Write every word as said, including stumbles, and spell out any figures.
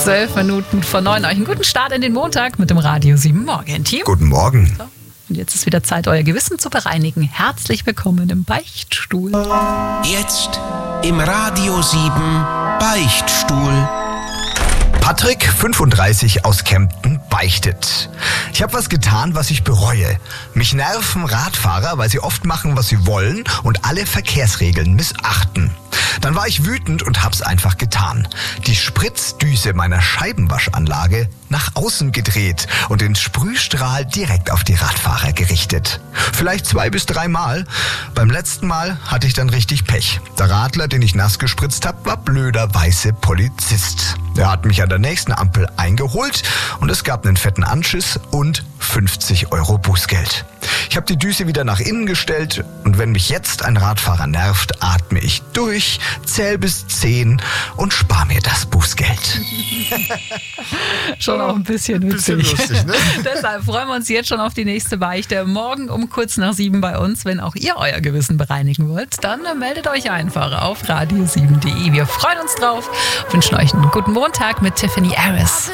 Zwölf Minuten vor neun. Euch einen guten Start in den Montag mit dem Radio sieben Morgen-Team. Guten Morgen. So, und jetzt ist wieder Zeit, euer Gewissen zu bereinigen. Herzlich willkommen im Beichtstuhl. Jetzt im Radio sieben Beichtstuhl. Patrick, fünfunddreißig, aus Kempten, beichtet. Ich habe was getan, was ich bereue. Mich nerven Radfahrer, weil sie oft machen, was sie wollen und alle Verkehrsregeln missachten. Dann war ich wütend und hab's einfach getan. Die Spritzdüse meiner Scheibenwaschanlage nach außen gedreht und den Sprühstrahl direkt auf die Radfahrer gerichtet. Vielleicht zwei bis dreimal. Beim letzten Mal hatte ich dann richtig Pech. Der Radler, den ich nass gespritzt hab, war blöderweise Polizist. Er hat mich an der nächsten Ampel eingeholt und es gab einen fetten Anschiss und fünfzig Euro Bußgeld. Ich habe die Düse wieder nach innen gestellt und wenn mich jetzt ein Radfahrer nervt, atme ich durch, zähl bis zehn und spar mir das Bußgeld. Schon auch ein bisschen witzig. Bisschen lustig, ne? Deshalb freuen wir uns jetzt schon auf die nächste Beichte. Morgen um kurz nach sieben bei uns. Wenn auch ihr euer Gewissen bereinigen wollt, dann meldet euch einfach auf radio sieben punkt de. Wir freuen uns drauf, wünschen euch einen guten Montag mit Tiffany Harris.